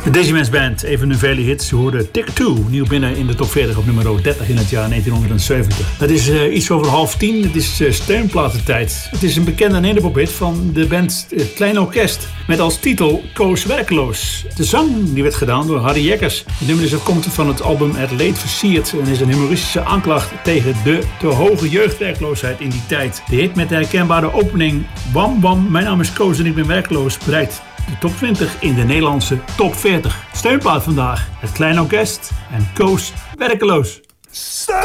De Dizzyman's Band, een van hun vele hits, hoorde Take Two, nieuw binnen in de top 40 op nummer 30 in het jaar 1970. Het is iets over 9:30, het is steunplatentijd. Het is een bekende nederpophit van de band Het Klein Orkest, met als titel Koos Werkeloos. De zang die werd gedaan door Harry Jekkers. Het nummer komt van het album Het Leed Versierd en is een humoristische aanklacht tegen de te hoge jeugdwerkloosheid in die tijd. De hit met de herkenbare opening Wam Wam, mijn naam is Koos en ik ben werkloos bereikt de top 20 in de Nederlandse top 40. Steunplaat vandaag, Het Klein Orkest en Koos Werkeloos.